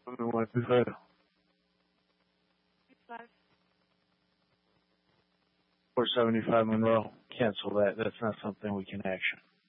What is that? 475 Monroe. Cancel that. That's not something we can action.